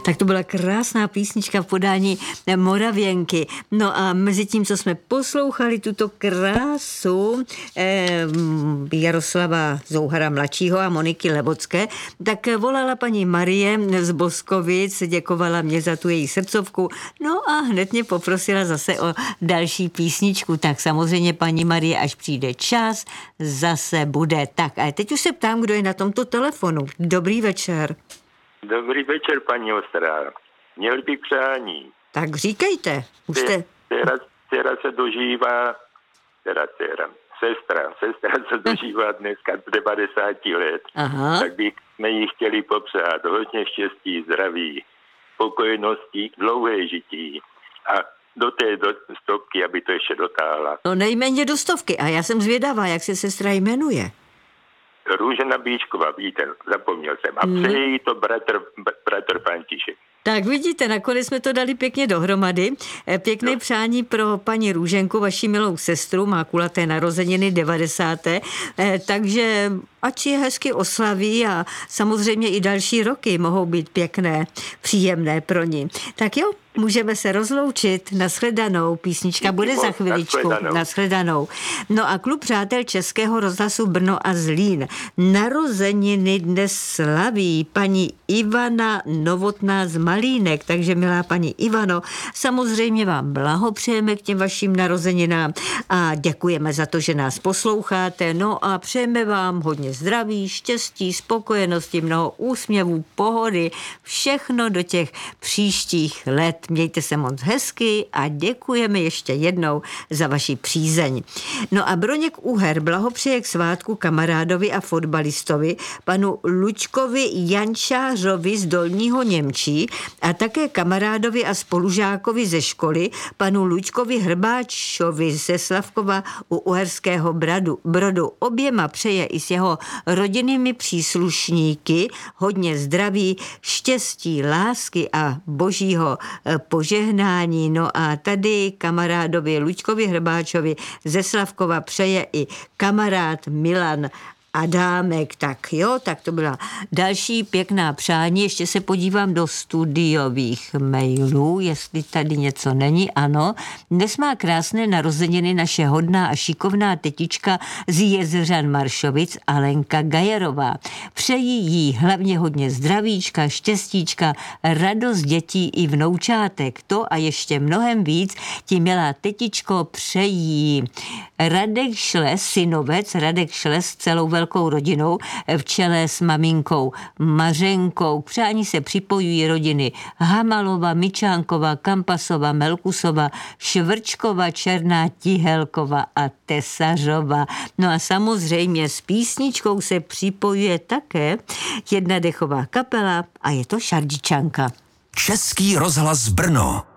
Tak to byla krásná písnička v podání Moravěnky. No a mezi tím, co jsme poslouchali tuto krásu Jaroslava Zouhara mladšího a Moniky Levocké, tak volala paní Marie z Boskovic, děkovala mě za tu její srdcovku, no a hned mě poprosila zase o další písničku. Tak samozřejmě paní Marie, až přijde čas, zase bude. Tak a teď už se ptám, kdo je na tomto telefonu. Dobrý večer. Dobrý večer, paní Ostrá. Měl bych přání. Tak říkejte. Už jste... Dcera se dožívá, sestra se dožívá dneska 90 let. Aha. Tak bychom jí chtěli popřát hodně štěstí, zdraví, spokojenosti, dlouhé žití a do té stovky, aby to ještě dotáhla. No nejméně do 100. A já jsem zvědavá, jak se sestra jmenuje. Růžena Bíčková, víte, zapomněl jsem. A přeje jí to bratr František. Tak vidíte, nakonec jsme to dali pěkně dohromady. Pěkné přání pro paní Růženku, vaši milou sestru, má kulaté narozeniny 90. Takže ať si je hezky oslaví a samozřejmě i další roky mohou být pěkné, příjemné pro ní. Tak jo, můžeme se rozloučit. Nashledanou. Písnička bude za chviličku. Nashledanou. No a klub přátel Českého rozhlasu Brno a Zlín. Narozeniny dnes slaví paní Ivana Novotná z Malínek. Takže milá paní Ivano, samozřejmě vám blahopřejeme k těm vašim narozeninám a děkujeme za to, že nás posloucháte. No a přejeme vám hodně zdraví, štěstí, spokojenosti, mnoho úsměvů, pohody, všechno do těch příštích let. Mějte se moc hezky a děkujeme ještě jednou za vaši přízeň. No a Broněk Uher blahopřeje k svátku kamarádovi a fotbalistovi panu Lučkovi Jančářovi z Dolního Němčí a také kamarádovi a spolužákovi ze školy panu Lučkovi Hrbáčovi ze Slavkova u Uherského Brodu. Oběma přeje i s jeho rodinnými příslušníky hodně zdraví, štěstí, lásky a božího požehnání. No a tady kamarádovi Lučkovi Hrbáčovi ze Slavkova přeje i kamarád Milan Adámek. Tak jo, tak to byla další pěkná přání. Ještě se podívám do studiových mailů, jestli tady něco není. Ano, dnes má krásné narozeniny naše hodná a šikovná tetička z Jezeřan Maršovic Alenka Gajerová. Přeji jí hlavně hodně zdravíčka, štěstíčka, radost dětí i vnoučátek. To a ještě mnohem víc ti milá tetičko přejí Radek Šles, synovec Radek Šles s celou velkou rodinou v čele s maminkou Mařenkou. K přání se připojují rodiny Hamalova, Mičánkova, Kampasova, Melkusova, Švrčkova, Černá, Tihelkova a Tesařova. No a samozřejmě s písničkou se připojuje také jedna dechová kapela a je to Šardičanka. Český rozhlas Brno.